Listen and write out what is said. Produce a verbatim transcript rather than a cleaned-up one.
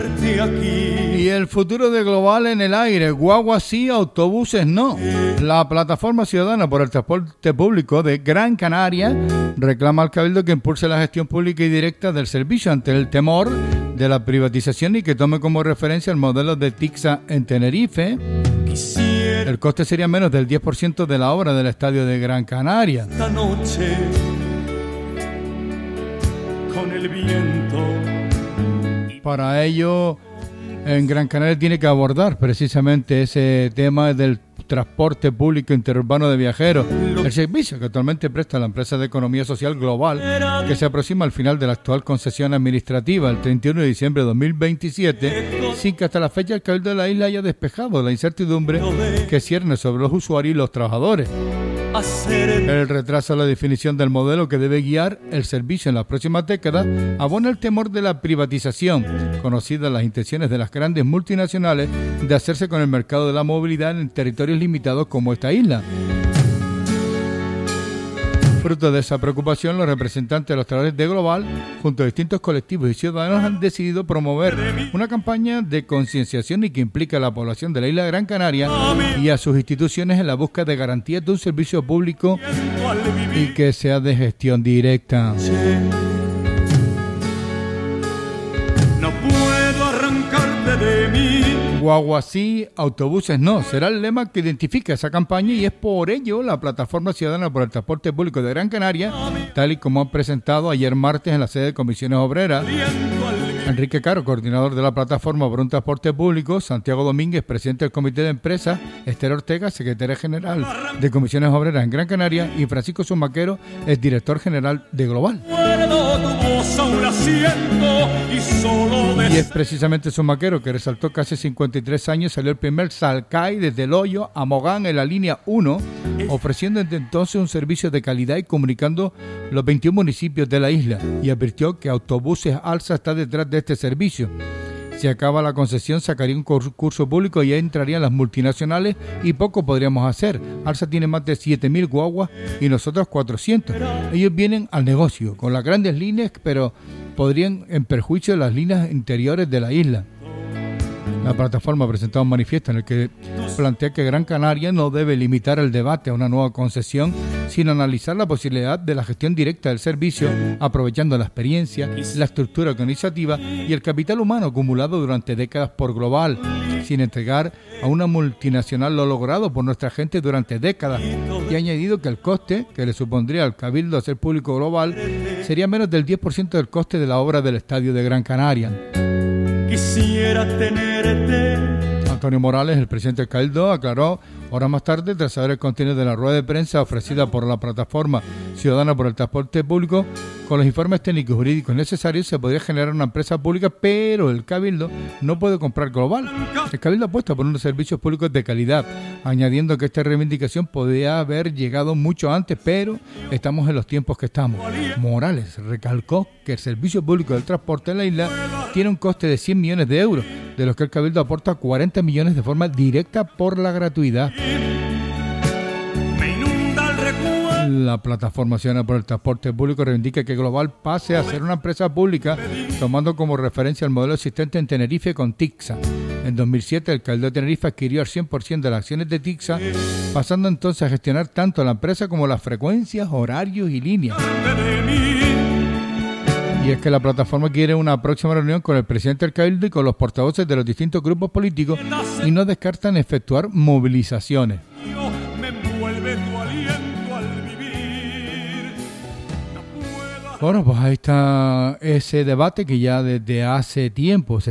Y el futuro de Global en el aire, guaguas sí, autobuses no. La plataforma ciudadana por el transporte público de Gran Canaria reclama al Cabildo que impulse la gestión pública y directa del servicio ante el temor de la privatización y que tome como referencia el modelo de Tixa en Tenerife. El coste sería menos del diez por ciento de la obra del estadio de Gran Canaria. Esta noche con el viento. Para ello, en Gran Canaria tiene que abordar precisamente ese tema del transporte público interurbano de viajeros, el servicio que actualmente presta la empresa de economía social Global, que se aproxima al final de la actual concesión administrativa el treinta y uno de diciembre de dos mil veintisiete, sin que hasta la fecha el Cabildo de la isla haya despejado la incertidumbre que cierne sobre los usuarios y los trabajadores. El retraso en la definición del modelo que debe guiar el servicio en las próximas décadas abona el temor de la privatización, conocidas las intenciones de las grandes multinacionales de hacerse con el mercado de la movilidad en territorios limitados como esta isla. Fruto de esa preocupación, los representantes de los trabajadores de Global, junto a distintos colectivos y ciudadanos, han decidido promover una campaña de concienciación y que implica a la población de la isla de Gran Canaria y a sus instituciones en la búsqueda de garantías de un servicio público y que sea de gestión directa. No puedo arrancarte de mí. Guaguas sí, autobuses no. Será el lema que identifica esa campaña y es por ello la Plataforma Ciudadana por el Transporte Público de Gran Canaria, tal y como han presentado ayer martes en la sede de Comisiones Obreras. Enrique Caro, coordinador de la Plataforma por un Transporte Público, Santiago Domínguez, presidente del Comité de Empresas, Esther Ortega, secretaria general de Comisiones Obreras en Gran Canaria, y Francisco Zumaquero, es director general de Global. Y es precisamente Zumaquero que resaltó que hace cincuenta y tres años salió el primer Salcay desde El Hoyo a Mogán en la línea uno, ofreciendo desde entonces un servicio de calidad y comunicando los veintiún municipios de la isla, y advirtió que Autobuses Alsa está detrás de este servicio. Si acaba la concesión, sacaría un concurso público y ahí entrarían las multinacionales y poco podríamos hacer. Alsa tiene más de siete mil guaguas y nosotros cuatrocientos. Ellos vienen al negocio con las grandes líneas, pero podrían en perjuicio de las líneas interiores de la isla. La plataforma ha presentado un manifiesto en el que plantea que Gran Canaria no debe limitar el debate a una nueva concesión, sino analizar la posibilidad de la gestión directa del servicio, aprovechando la experiencia, la estructura organizativa y el capital humano acumulado durante décadas por Global, sin entregar a una multinacional lo logrado por nuestra gente durante décadas, y ha añadido que el coste que le supondría al Cabildo hacer público Global sería menos del diez por ciento del coste de la obra del estadio de Gran Canaria. Quisiera tenerte. Antonio Morales, el presidente del Cabildo, aclaró horas más tarde, tras saber el contenido de la rueda de prensa ofrecida por la Plataforma Ciudadana por el Transporte Público, con los informes técnicos y jurídicos necesarios se podría generar una empresa pública, pero el Cabildo no puede comprar Global. El Cabildo apuesta por unos servicios públicos de calidad, añadiendo que esta reivindicación podría haber llegado mucho antes, pero estamos en los tiempos que estamos. Morales recalcó que el servicio público del transporte en la isla tiene un coste de cien millones de euros, de los que el Cabildo aporta cuarenta millones de forma directa por la gratuidad. La Plataforma Ciudadana por el Transporte Público reivindica que Global pase a ser una empresa pública, tomando como referencia el modelo existente en Tenerife con Tixa. En dos mil siete, el Cabildo de Tenerife adquirió el cien por ciento de las acciones de Tixa, pasando entonces a gestionar tanto la empresa como las frecuencias, horarios y líneas. Y es que la plataforma quiere una próxima reunión con el presidente del Cabildo y con los portavoces de los distintos grupos políticos y no descartan efectuar movilizaciones. Bueno, pues ahí está ese debate que ya desde hace tiempo se